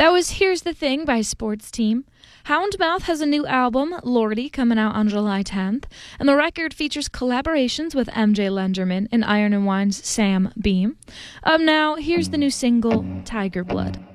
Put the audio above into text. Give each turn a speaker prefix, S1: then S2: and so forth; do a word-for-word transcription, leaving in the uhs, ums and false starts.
S1: That was Here's the Thing by Sports Team. Houndmouth has a new album, Lordy, coming out on July tenth, and the record features collaborations with M J Lenderman and Iron and Wine's Sam Beam. Um, now, here's the new single, Tiger Blood.